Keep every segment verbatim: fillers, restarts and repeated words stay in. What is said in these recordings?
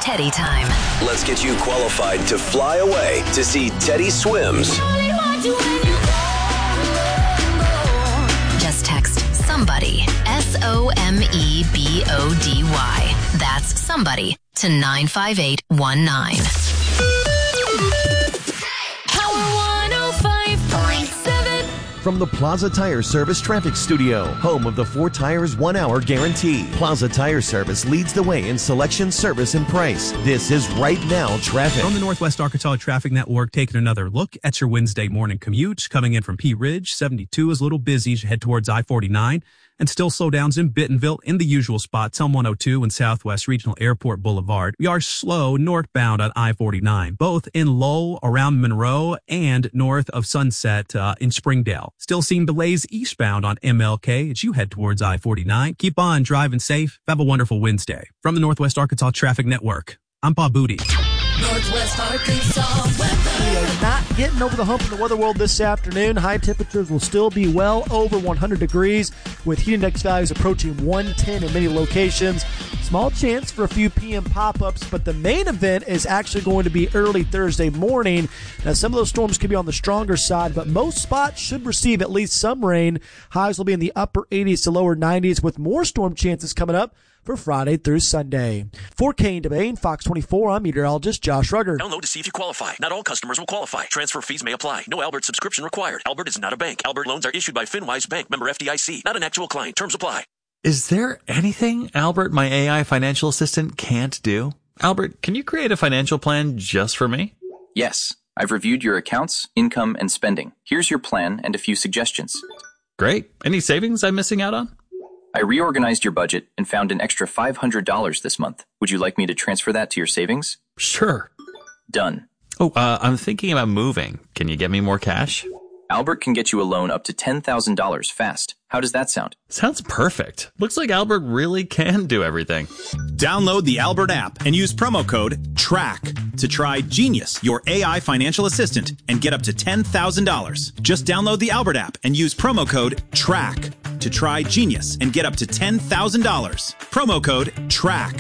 Teddy time. Let's get you qualified to fly away to see Teddy Swims. Just text somebody, S O M E B O D Y. That's somebody to nine five eight one nine. From the Plaza Tire Service Traffic Studio, home of the four tires, one hour guarantee. Plaza Tire Service leads the way in selection, service, and price. This is Right Now Traffic. On the Northwest Arkansas Traffic Network, taking another look at your Wednesday morning commute. Coming in from Pea Ridge, seventy-two is a little busy as you head towards I forty-nine. And still slowdowns in Bentonville in the usual spots, on one oh two and Southwest Regional Airport Boulevard. We are slow northbound on I forty-nine, both in Lowell, around Monroe, and north of Sunset uh, in Springdale. Still seeing delays eastbound on M L K as you head towards I forty-nine. Keep on driving safe. Have a wonderful Wednesday. From the Northwest Arkansas Traffic Network, I'm Bob Booty. Northwest Arkansas weather. We are not getting over the hump in the weather world this afternoon. High temperatures will still be well over one hundred degrees, with heat index values approaching one ten in many locations. Small chance for a few P M pop-ups, but the main event is actually going to be early Thursday morning. Now, some of those storms could be on the stronger side, but most spots should receive at least some rain. Highs will be in the upper eighties to lower nineties, with more storm chances coming up for Friday through Sunday. For Kane DeBain, Fox twenty-four, I'm meteorologist Josh Rugger. Download to see if you qualify. Not all customers will qualify. Transfer fees may apply. No Albert subscription required. Albert is not a bank. Albert loans are issued by FinWise Bank, member F D I C. Not an actual client. Terms apply. Is there anything Albert, my A I financial assistant, can't do? Albert, can you create a financial plan just for me? Yes. I've reviewed your accounts, income, and spending. Here's your plan and a few suggestions. Great. Any savings I'm missing out on? I reorganized your budget and found an extra five hundred dollars this month. Would you like me to transfer that to your savings? Sure. Done. Oh, uh, I'm thinking about moving. Can you get me more cash? Albert can get you a loan up to ten thousand dollars fast. How does that sound? Sounds perfect. Looks like Albert really can do everything. Download the Albert app and use promo code TRACK to try Genius, your A I financial assistant, and get up to ten thousand dollars. Just download the Albert app and use promo code TRACK to try Genius and get up to ten thousand dollars. Promo code TRACK.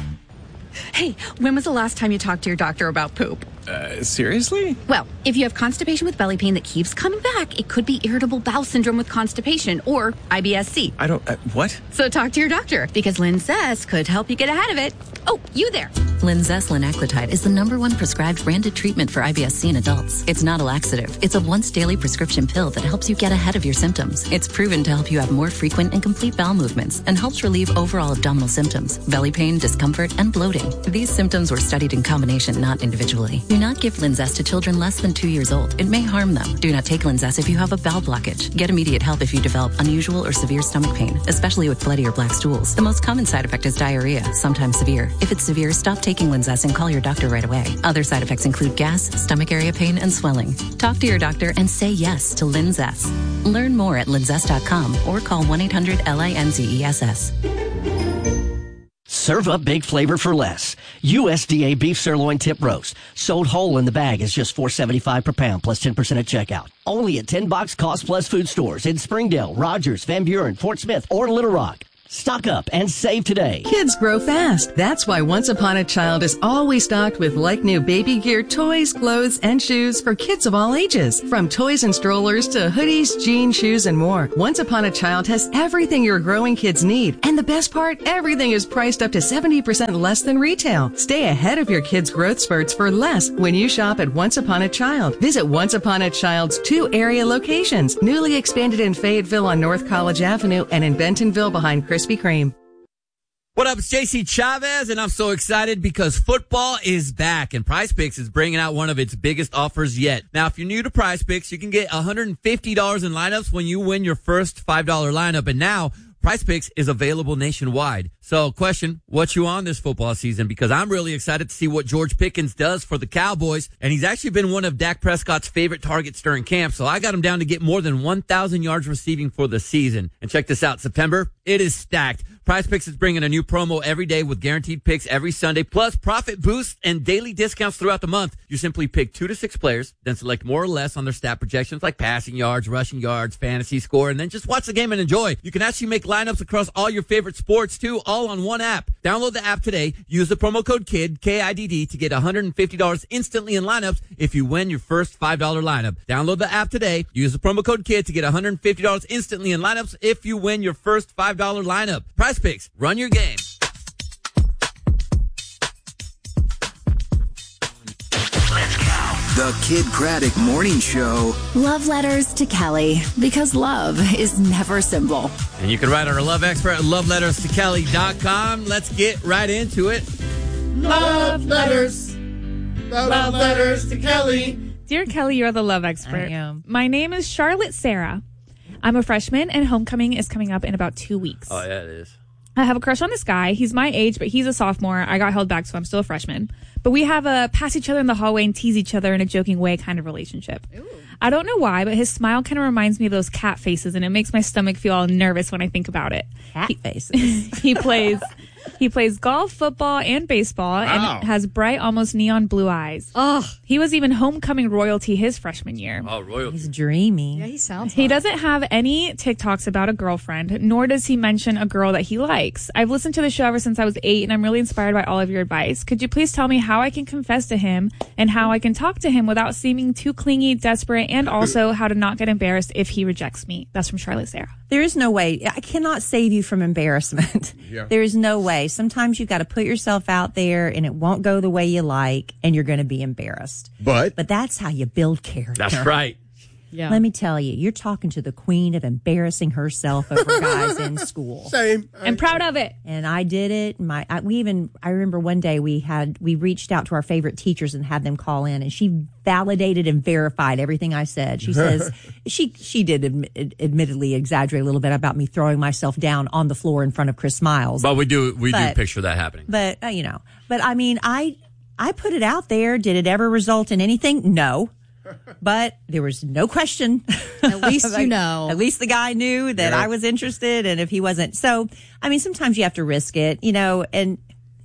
Hey, when was the last time you talked to your doctor about poop? Uh, seriously? Well, if you have constipation with belly pain that keeps coming back, it could be irritable bowel syndrome with constipation or I B S C. I don't, uh, what? So talk to your doctor, because Linzess could help you get ahead of it. Oh, you there. Linzess linaclotide is the number one prescribed branded treatment for I B S C in adults. It's not a laxative. It's a once daily prescription pill that helps you get ahead of your symptoms. It's proven to help you have more frequent and complete bowel movements and helps relieve overall abdominal symptoms, belly pain, discomfort, and bloating. These symptoms were studied in combination, not individually. Do not give Linzess to children less than two years old. It may harm them. Do not take Linzess if you have a bowel blockage. Get immediate help if you develop unusual or severe stomach pain, especially with bloody or black stools. The most common side effect is diarrhea, sometimes severe. If it's severe, stop taking Linzess and call your doctor right away. Other side effects include gas, stomach area pain, and swelling. Talk to your doctor and say yes to Linzess. Learn more at linzess dot com or call one eight hundred L I N Z E S S. Serve up big flavor for less. U S D A beef sirloin tip roast, sold whole in the bag, is just four seventy-five per pound plus ten percent at checkout. Only at ten box Cost Plus food stores in Springdale, Rogers, Van Buren, Fort Smith, or Little Rock. Stock up and save today. Kids grow fast. That's why Once Upon a Child is always stocked with like-new baby gear, toys, clothes, and shoes for kids of all ages. From toys and strollers to hoodies, jeans, shoes, and more. Once Upon a Child has everything your growing kids need. And the best part, everything is priced up to seventy percent less than retail. Stay ahead of your kids' growth spurts for less when you shop at Once Upon a Child. Visit Once Upon a Child's two area locations, newly expanded in Fayetteville on North College Avenue and in Bentonville behind Krispy Kreme. What up, it's J C Chavez, and I'm so excited because football is back, and PrizePicks is bringing out one of its biggest offers yet. Now, if you're new to PrizePicks, you can get one hundred fifty dollars in lineups when you win your first five dollar lineup, and now PrizePicks is available nationwide. So, question, what you on this football season? Because I'm really excited to see what George Pickens does for the Cowboys, and he's actually been one of Dak Prescott's favorite targets during camp, so I got him down to get more than one thousand yards receiving for the season. And check this out, September, it is stacked. Prize Picks is bringing a new promo every day with guaranteed picks every Sunday, plus profit boosts and daily discounts throughout the month. You simply pick two to six players, then select more or less on their stat projections like passing yards, rushing yards, fantasy score, and then just watch the game and enjoy. You can actually make lineups across all your favorite sports too, all on one app. Download the app today. Use the promo code KID, K I D D, to get one hundred fifty dollars instantly in lineups if you win your first five dollar lineup. Download the app today. Use the promo code KID to get one hundred fifty dollars instantly in lineups if you win your first five dollar lineup. Prize Picks. Run your game. The Kid Craddock Morning Show. Love letters to Kelly, because love is never simple. And you can write our love expert at love letters to kelly dot com. Let's get right into it. Love letters. Love letters to Kelly. Dear Kelly, you're the love expert. I am. My name is Charlotte Sarah. I'm a freshman, and homecoming is coming up in about two weeks. Oh, yeah, it is. I have a crush on this guy. He's my age, but he's a sophomore. I got held back, so I'm still a freshman. But we have a pass each other in the hallway and tease each other in a joking way kind of relationship. Ooh. I don't know why, but his smile kind of reminds me of those cat faces, and it makes my stomach feel all nervous when I think about it. Cat he, faces. he plays... He plays golf, football, and baseball, Wow. and has bright, almost neon blue eyes. Oh, He was even homecoming royalty his freshman year. Oh, royalty. he's dreamy. Yeah, he sounds He hot. doesn't have any TikToks about a girlfriend, nor does he mention a girl that he likes. I've listened to the show ever since I was eight, and I'm really inspired by all of your advice. Could you please tell me how I can confess to him and how I can talk to him without seeming too clingy, desperate, and also how to not get embarrassed if he rejects me? That's from Charlotte Sarah. There is no way. I cannot save you from embarrassment. Yeah. There is no way. Sometimes you got to put yourself out there and it won't go the way you like and you're going to be embarrassed. But But that's how you build character. That's right. Yeah. Let me tell you, you're talking to the queen of embarrassing herself over guys in school. same. I'm proud of it. And I did it. My, I, we even, I remember one day we had, we reached out to our favorite teachers and had them call in, and she validated and verified everything I said. She says, she, she did admi- admittedly exaggerate a little bit about me throwing myself down on the floor in front of Chris Miles. But we do we But- do picture that happening. But, uh, you know, but I mean, I, I put it out there. Did it ever result in anything? No. But there was no question. At least Like, you know. At least the guy knew that Yeah. I was interested, and if he wasn't. So, I mean, sometimes you have to risk it, you know, and,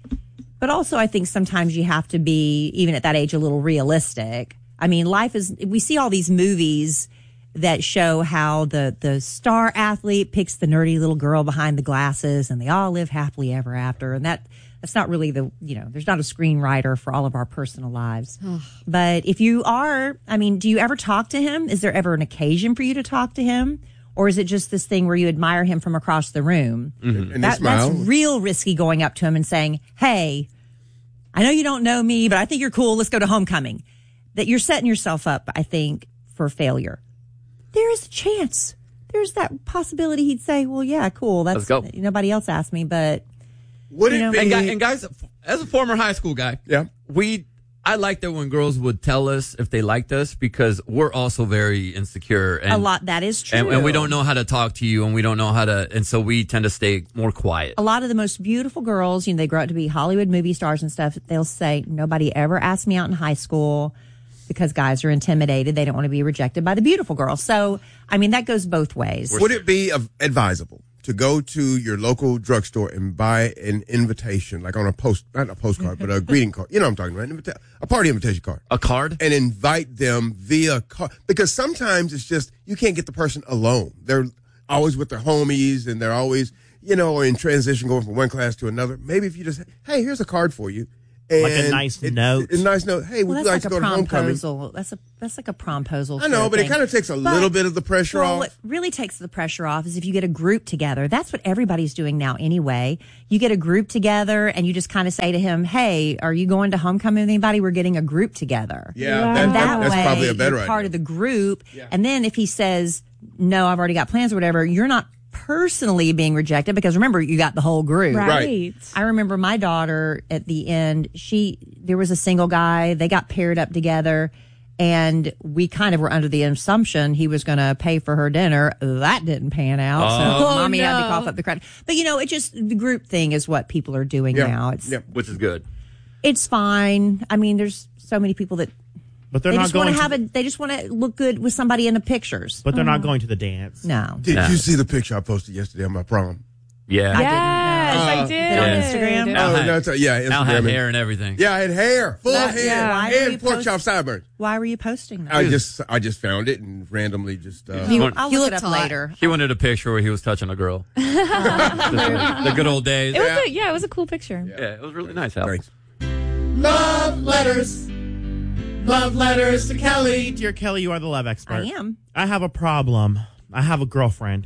but also I think sometimes you have to be, even at that age, a little realistic. I mean, life is, we see all these movies that show how the, the star athlete picks the nerdy little girl behind the glasses and they all live happily ever after. And that, that's not really the, you know, there's not a screenwriter for all of our personal lives. But if you are, I mean, do you ever talk to him? Is there ever an occasion for you to talk to him? Or is it just this thing where you admire him from across the room? Mm-hmm. And That, they smile. that's real risky, going up to him and saying, hey, I know you don't know me, but I think you're cool. Let's go to homecoming. That you're setting yourself up, I think, for failure. There is a chance. There's that possibility he'd say, well, yeah, cool. That's, Let's go. Nobody else asked me, but Would you it know, be? And, guy, and guys, as a former high school guy, yeah. we I liked it when girls would tell us if they liked us, because we're also very insecure. And, a lot, that is true. And, and we don't know how to talk to you, and we don't know how to, and so we tend to stay more quiet. A lot of the most beautiful girls, you know, they grow up to be Hollywood movie stars and stuff. They'll say, nobody ever asked me out in high school, because guys are intimidated. They don't want to be rejected by the beautiful girl. So, I mean, that goes both ways. Would it be av- advisable to go to your local drugstore and buy an invitation, like on a post, not a postcard, but a greeting card? You know what I'm talking about, an invita- a party invitation card. A card? And invite them via card. Because sometimes it's just, you can't get the person alone. They're always with their homies, and they're always, you know, in transition going from one class to another. Maybe if you just, hey, here's a card for you. And Like a nice it, note. A nice note. Hey, would Well, you that's like like to a go to homecoming? promposal. That's a that's like a promposal. I know, sort of but it thing. kind of takes a But- little bit of the pressure well, off. what really takes the pressure off is if you get a group together. That's what everybody's doing now anyway. You get a group together and you just kind of say to him, hey, are you going to homecoming with anybody? We're getting a group together. Yeah, that- and that- that that's way, probably a better you're idea. part of the group. And then if he says, no, I've already got plans or whatever, you're not personally being rejected, because remember, you got the whole group. Right. Right. I remember my daughter at the end, she, there was a single guy, they got paired up together, and we kind of were under the assumption he was going to pay for her dinner. That didn't pan out. Oh. So Oh, mommy had to no. cough up the credit. But you know, it just, the group thing is what people are doing Yeah. now. It's, Yeah. Which is good. it's fine. I mean, there's so many people that, But they're they not just want going to to have a, they just want to look good with somebody in the pictures. But they're not going to the dance. No. Did Nah. you see the picture I posted yesterday on my prom? Yeah. I didn't know. I did. Is it on Instagram? Al Oh, had- no, it's a- yeah, Al had Instagram. hair and everything. Yeah, I had hair, full That- hair, yeah. Why were you and pork post- chop sideburns. Why were you posting that? I just, I just found it and randomly just. Uh, You, One- I'll You look it looked up hot. later. He wanted a picture where he was touching a girl. the good old days. It was yeah. a, yeah, it was a cool picture. Yeah, it was really nice, Al. Thanks. Love letters. Love letters to Kelly. Dear Kelly, you are the love expert. I am. I have a problem. I have a girlfriend.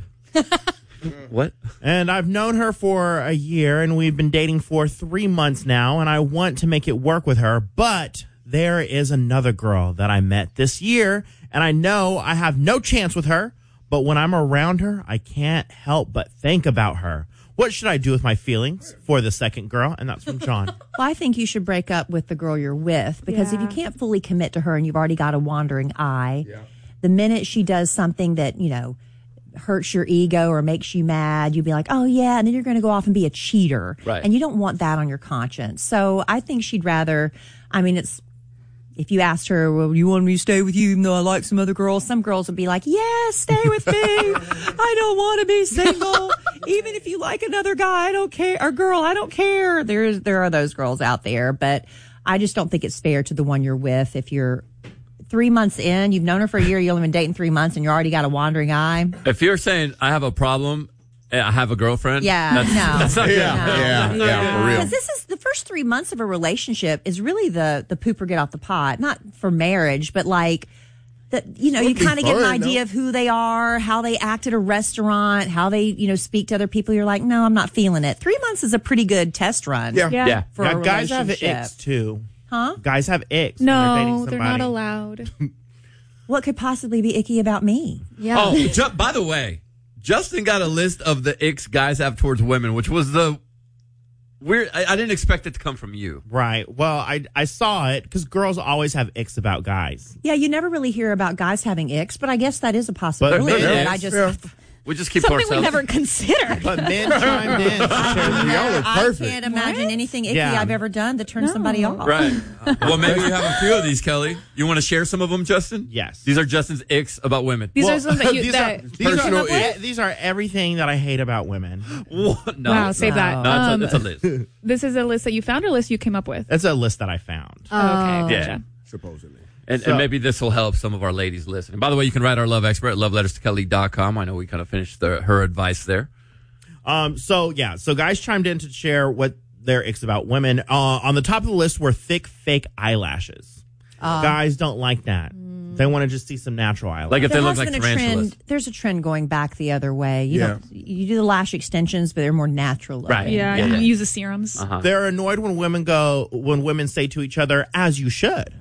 What? And I've known her for a year, and we've been dating for three months now, and I want to make it work with her, but there is another girl that I met this year, and I know I have no chance with her, but when I'm around her, I can't help but think about her. What should I do with my feelings for the second girl? And that's from John. Well, I think you should break up with the girl you're with because Yeah. if you can't fully commit to her and you've already got a wandering eye, the minute she does something that, you know, hurts your ego or makes you mad, you'll be like, oh, yeah, and then you're going to go off and be a cheater. Right. And you don't want that on your conscience. So I think she'd rather, I mean, it's, if you asked her, well, you want me to stay with you even though I like some other girls, some girls would be like, yes, stay with me. I don't want to be single. Even if you like another guy, I don't care. Or girl, I don't care. There's, there are those girls out there, but I just don't think it's fair to the one you're with. If you're three months in, you've known her for a year, you've only been dating three months and you already got a wandering eye. If you're saying I have a problem, I have a girlfriend. Yeah, that's, no. that's not good. Yeah, No. yeah, yeah, for real. Because this is the first three months of a relationship is really the the poop or get off the pot. Not for marriage, but like that. You know, you Would be kind of get an fun, idea though. of who they are, how they act at a restaurant, how they you know speak to other people. You're like, no, I'm not feeling it. Three months is a pretty good test run. Yeah. Yeah. Yeah. for Now, a guys have relationship. icks, too. Huh? Guys have icks when they're dating No, they're not somebody. allowed. What could possibly be icky about me? Yeah. Oh, ju- by the way, Justin got a list of the icks guys have towards women, which was the weird. I, I didn't expect it to come from you. Right. Well, I I saw it because girls always have icks about guys. Yeah, you never really hear about guys having icks, but I guess that is a possibility. But- that yeah, I just. yeah. We just keep Something to we ourselves. never considered. But men chimed in. Y'all look I perfect. can't imagine anything icky Yeah. I've ever done to turn somebody off. Right. Well, maybe you have a few of these, Kelly. You want to share some of them, Justin? Yes. These are Justin's icks about women. These Well, are some that you these that are, you these, came Personal up with? are, these are everything that I hate about women. What? No. Wow, save that. No, Um, it's, a, it's a list. This is a list that you found or a list you came up with? That's a list that I found. Oh, okay. Yeah. Gotcha. Supposedly. And, So- and maybe this will help some of our ladies listening. By the way, you can write our love expert at love letters to kelly dot com. I know we kind of finished the, her advice there. Um. So yeah. So guys chimed in to share what their icks about women. Uh, on the top of the list were thick, fake eyelashes. Uh, guys don't like that. They want to just see some natural eyelashes. Like if There they has look like been a tarantulas. trend. There's a trend going back the other way. You Yeah. don't. You do the lash extensions, but they're more natural. Right. looking. Yeah, Yeah, you yeah. use the serums. Uh-huh. They're annoyed when women go when women say to each other, "As you should."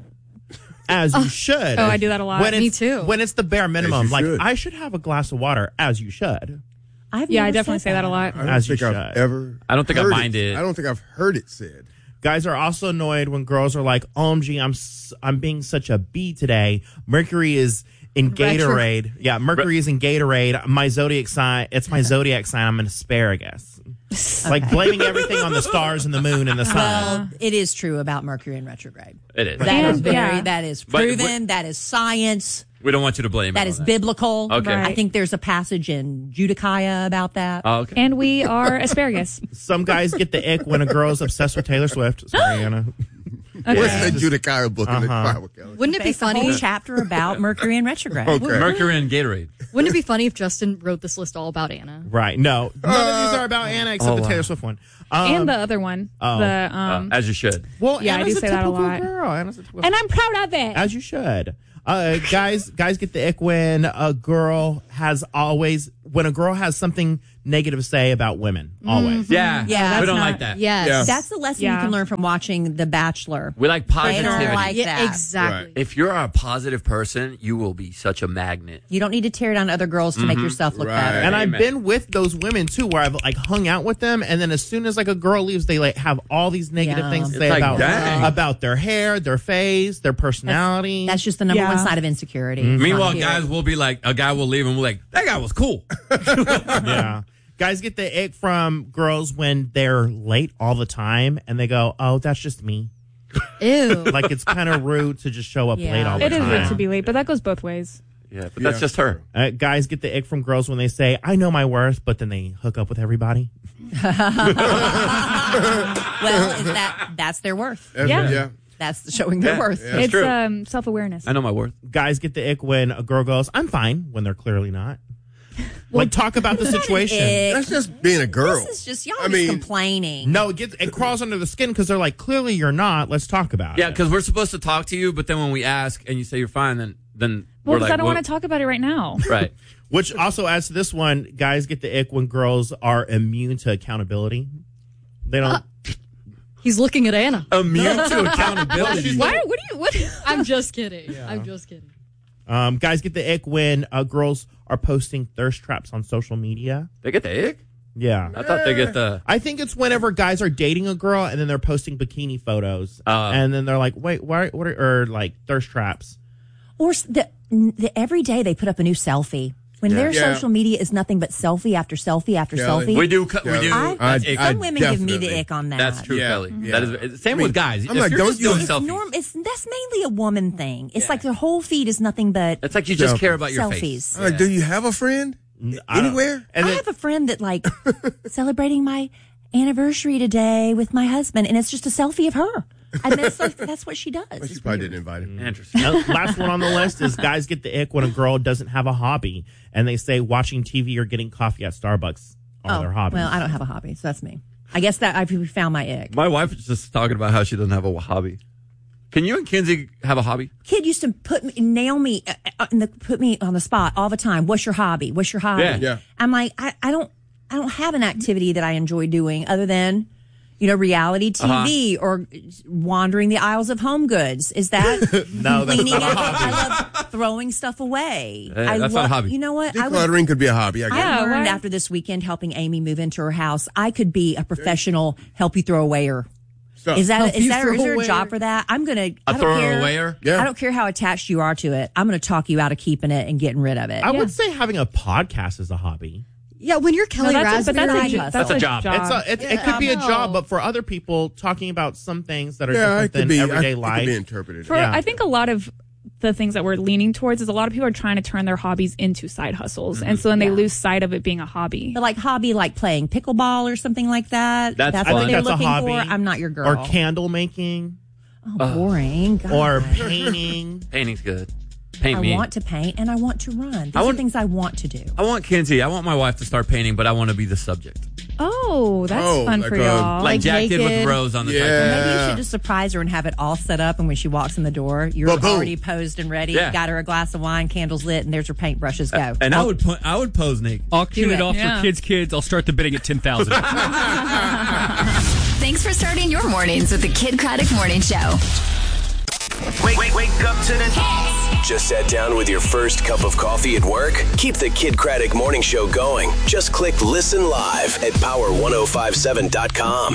As you should. Oh, I do that a lot. When Me it's, too. When it's the bare minimum, you like should. I should have a glass of water. As you should. I've Yeah, I never definitely said say that a lot. I don't As you think I've should. ever. I don't think I heard mind it. I don't think I've heard it said. Guys are also annoyed when girls are like, "O M G, I'm s- I'm being such a B today. Mercury is in Gatorade. Yeah, Mercury is in Gatorade. My zodiac sign. It's my zodiac sign. I'm an asparagus. Like blaming everything on the stars and the moon and the sun. Well, it is true about Mercury in retrograde. It is. That is And- very. yeah. That is But we- proven. that is science. We don't want you to blame That it is on biblical. Okay. I think there's a passage in Judiciah about that. Oh, okay. And we are asparagus. Some guys get the ick when a girl's obsessed with Taylor Swift. Sorry, Anna. Okay. What's the Judiciah book in the Uh-huh. Bible, Kelly? Wouldn't it be It's a whole funny? chapter about Mercury in retrograde. Okay. Mercury and Gatorade. Wouldn't it be funny if Justin wrote this list all about Anna? Right. No. None of these are about Anna except oh, the wow. Taylor Swift one. Um, and the other one. oh. The um Uh, as you should. well, yeah, I Anna's do a say that a typical lot. girl. Anna's a typical and I'm proud of it. As you should. Uh, guys, guys get the ick when a girl has always when a girl has something negative to say about women. Always. Yeah. Yeah, We that's don't not- like that. Yes. Yeah. That's the lesson Yeah. you can learn from watching The Bachelor. We like They positivity. don't like Yeah, that. exactly. If you're a positive person, you will be such a magnet. You don't need to tear down other girls to make yourself look Right. better. And I've Amen. been with those women too, where I've like hung out with them, and then as soon as like a girl leaves, they like have all these negative Yeah. things to It's say like, about dang. about their hair, their face, their personality. That's just the number Yeah. one side of insecurity. Mm-hmm. It's Meanwhile, not cute. guys will be like, a guy will leave and we're like, that guy was cool. yeah. Guys get the ick from girls when they're late all the time, and they go, "Oh, that's just me." Ew. Like it's kind of rude to just show up Yeah. late all the It is time. rude to be late, but that goes both ways. Yeah, but that's just her. Uh, guys get the ick from girls when they say, I know my worth, but then they hook up with everybody. Well, is that that's their worth. Yeah. yeah. That's showing their Yeah, worth. yeah. It's true. um, self-awareness. I know my worth. Guys get the ick when a girl goes, I'm fine, when they're clearly not. Like, talk about the situation. That's just being a girl. This is just y'all I just mean- complaining. No, it gets it crawls under the skin because they're like, clearly you're not. Let's talk about Yeah, it. because we're supposed to talk to you, but then when we ask and you say you're fine, then then Well, we're because like, I don't well, want to talk about it right now. Right. Which also adds to this one. Guys get the ick when girls are immune to accountability. They don't. Uh, He's looking at Anna. Immune to accountability. Why? What do you? What? I'm just kidding. I'm just kidding. Um, guys get the ick when uh, girls are posting thirst traps on social media. They get the ick? Yeah. I thought they get the. I think it's whenever guys are dating a girl and then they're posting bikini photos, Uh, and then they're like, "Wait, why? What are or like thirst traps?" Or s- the, the every day they put up a new selfie. When Yeah. their Yeah. social media is nothing but selfie after selfie after Kelly. selfie. We do co- we do. I, That's some ick. women give me the Definitely. ick on that. That's true, Yeah. Kelly. Yeah. That is same I mean, with guys. I'm if like, you're don't just you- doing It's selfies, norm. It's that's mainly a woman thing. It's like their whole feed is nothing but. it's like you just Selfies. care about your Selfies. face. I'm like, do you have a friend I don't- anywhere? And I then, have a friend that like celebrating my anniversary today with my husband, and it's just a selfie of her. I mean, it's like, that's what she does. Well, she It's probably weird. didn't invite him. Interesting. uh, last one on the list is guys get the ick when a girl doesn't have a hobby, and they say watching T V or getting coffee at Starbucks are Oh, their hobbies. well, I don't have a hobby, so that's me. I guess that I've found my ick. My wife is just talking about how she doesn't have a hobby. Can you and Kinsey have a hobby? Kid used to put me, nail me, uh, uh, in the, put me on the spot all the time. What's your hobby? What's your hobby? Yeah. Yeah. I'm like, I, I don't, I don't have an activity that I enjoy doing other than, you know, reality T V Uh-huh. or wandering the aisles of Home Goods. Is that No, that's cleaning not a up? hobby. I love throwing stuff away. Hey, I that's not a love, hobby. You know what? I would, Decluttering could be a hobby, I guess. I Yeah, learned why- after this weekend helping Amy move into her house, I could be a professional help you throw awayer. So- Is that Help is you that throw is there a awayer. job for that? I'm gonna. I A don't thrower care. awayer? Yeah. I don't care how attached you are to it. I'm gonna talk you out of keeping it and getting rid of it. I Yeah. would say having a podcast is a hobby. Yeah, when you're Kelly No, that's a, but Raspberry, that's a, hustle. that's That's a job. It's a, it, it could be a no. job, but for other people, talking about some things that are Yeah, it different could than be. I, everyday it life. could be interpreted. For, Yeah. I think a lot of the things that we're leaning towards is a lot of people are trying to turn their hobbies into side hustles, and so then they Yeah. lose sight of it being a hobby. But like hobby, like playing pickleball or something like that. That's what fun. I think they're that's a looking hobby. for. I'm not your girl. Or candle making, oh, boring. God. or painting. Painting's good. Paint I me. want to paint and I want to run. These I want- are things I want to do. I want Kinsey. I want my wife to start painting, but I want to be the subject. Oh, that's Oh, fun like for a- y'all. Like, Like Jack did with naked. Rose on the Yeah. Titanic. Maybe you should just surprise her and have it all set up, and when she walks in the door, you're Ba-boom. already posed and ready. Yeah. You got her a glass of wine, candles lit, and there's her paintbrushes. Go. And I would po- I would pose naked. Auction Do it it. off Yeah. for kids, kids. I'll start the bidding at ten thousand. Thanks for starting your mornings with the Kid Craddock Morning Show. Wake, wake, wake up to the Just sat down with your first cup of coffee at work? Keep the Kid Craddock Morning Show going. Just click Listen Live at power ten fifty-seven dot com.